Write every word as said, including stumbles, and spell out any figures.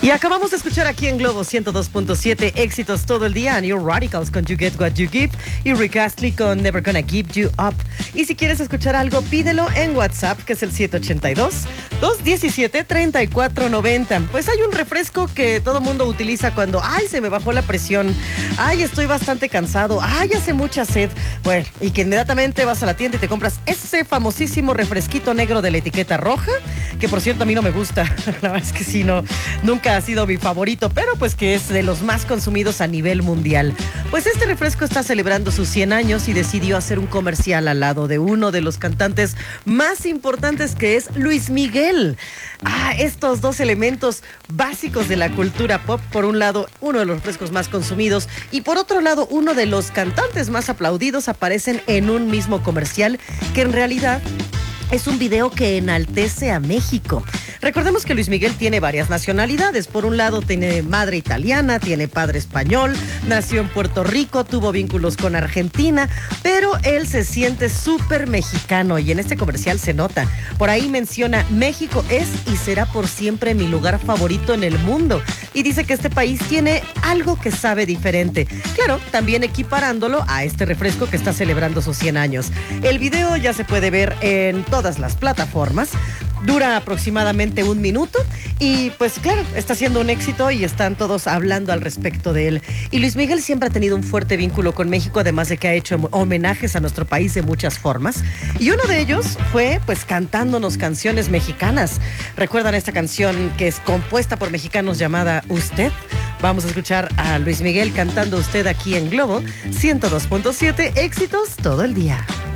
Y acabamos de escuchar aquí en Globo ciento dos punto siete éxitos todo el día. New Radicals con You Get What You Give y Rick Astley con Never Gonna Give You Up. Y si quieres escuchar algo, pídelo en WhatsApp, que es el siete ocho dos, dos uno siete, tres cuatro nueve cero. Pues hay un refresco que todo mundo utiliza cuando, ay, se me bajó la presión, ay, estoy bastante cansado, ay, hace mucha sed. Bueno, y que inmediatamente vas a la tienda y te compras ese famosísimo refresquito negro de la etiqueta roja, que por cierto a mí no me gusta. La verdad es que sí, no, nunca ha sido mi favorito, pero pues que es de los más consumidos a nivel mundial. Pues este refresco está celebrando sus cien años y decidió hacer un comercial al lado de uno de los cantantes más importantes, que es Luis Miguel. Ah, estos dos elementos básicos de la cultura pop: por un lado, uno de los refrescos más consumidos, y por otro lado, uno de los cantantes más aplaudidos, aparecen en un mismo comercial, que en realidad es un video que enaltece a México. Recordemos que Luis Miguel tiene varias nacionalidades. Por un lado, tiene madre italiana, tiene padre español, nació en Puerto Rico, tuvo vínculos con Argentina, pero él se siente súper mexicano y en este comercial se nota. Por ahí menciona: México es y será por siempre mi lugar favorito en el mundo. Y dice que este país tiene algo que sabe diferente. Claro, también equiparándolo a este refresco que está celebrando sus cien años. El video ya se puede ver en todas las plataformas. Dura aproximadamente un minuto y pues claro, está siendo un éxito y están todos hablando al respecto de él. Y Luis Miguel siempre ha tenido un fuerte vínculo con México, además de que ha hecho homenajes a nuestro país de muchas formas. Y uno de ellos fue pues cantándonos canciones mexicanas. ¿Recuerdan esta canción que es compuesta por mexicanos llamada Usted? Vamos a escuchar a Luis Miguel cantando Usted aquí en Globo ciento dos punto siete, éxitos todo el día.